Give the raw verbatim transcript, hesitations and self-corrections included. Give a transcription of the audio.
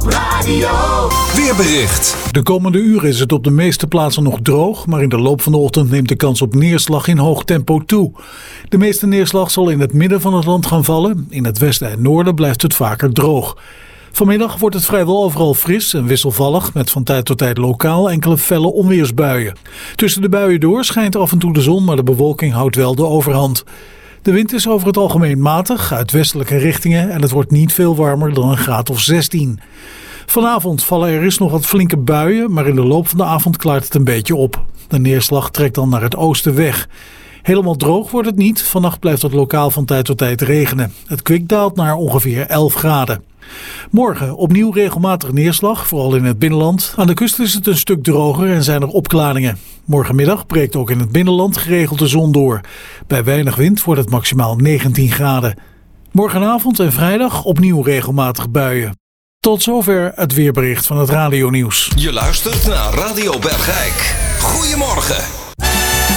op radio. Weerbericht. De komende uren is het op de meeste plaatsen nog droog, maar in de loop van de ochtend neemt de kans op neerslag in hoog tempo toe. De meeste neerslag zal in het midden van het land gaan vallen. In het westen en noorden blijft het vaker droog. Vanmiddag wordt het vrijwel overal fris en wisselvallig, met van tijd tot tijd lokaal enkele felle onweersbuien. Tussen de buien door schijnt af en toe de zon, maar de bewolking houdt wel de overhand. De wind is over het algemeen matig, uit westelijke richtingen, en het wordt niet veel warmer dan een graad of zestien. Vanavond vallen er eens nog wat flinke buien, maar in de loop van de avond klaart het een beetje op. De neerslag trekt dan naar het oosten weg. Helemaal droog wordt het niet, vannacht blijft het lokaal van tijd tot tijd regenen. Het kwik daalt naar ongeveer elf graden. Morgen opnieuw regelmatig neerslag, vooral in het binnenland. Aan de kust is het een stuk droger en zijn er opklaringen. Morgenmiddag breekt ook in het binnenland geregeld de zon door. Bij weinig wind wordt het maximaal negentien graden. Morgenavond en vrijdag opnieuw regelmatig buien. Tot zover het weerbericht van het radionieuws. Je luistert naar Radio Bergijk. Goedemorgen.